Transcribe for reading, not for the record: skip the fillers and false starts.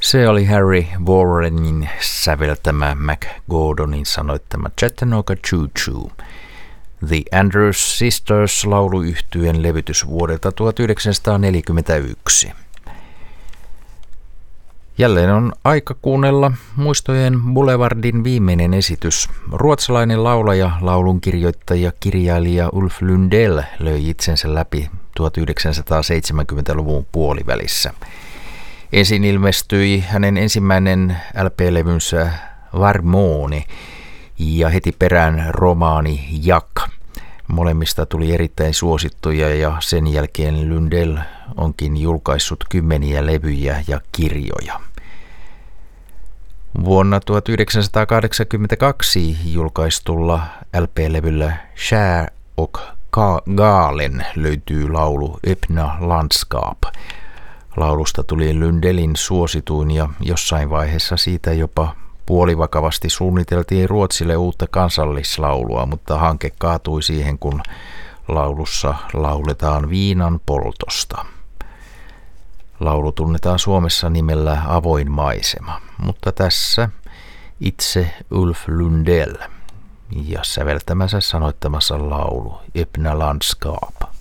Se oli Harry Warrenin säveltämä, Mac Gordonin sanoittama Chattanooga Choo Choo. The Andrews Sisters -lauluyhtyeen levytys vuodelta 1941. Jälleen on aika kuunnella Muistojen Boulevardin viimeinen esitys. Ruotsalainen laulaja, laulunkirjoittaja, kirjailija Ulf Lundell löi itsensä läpi 1970-luvun puolivälissä. Ensin ilmestyi hänen ensimmäinen LP-levynsä Varmoni ja heti perään romaani Jak. Molemmista tuli erittäin suosittuja ja sen jälkeen Lundell onkin julkaissut kymmeniä levyjä ja kirjoja. Vuonna 1982 julkaistulla LP-levyllä Skär och Galen löytyy laulu Öppna landskap. Laulusta tuli Lundellin suosituin ja jossain vaiheessa siitä jopa puolivakavasti suunniteltiin Ruotsille uutta kansallislaulua, mutta hanke kaatui siihen, kun laulussa lauletaan viinan poltosta. Laulu tunnetaan Suomessa nimellä Avoin maisema, mutta tässä itse Ulf Lundell ja säveltämänsä sanoittamassa laulu Öppna landskap.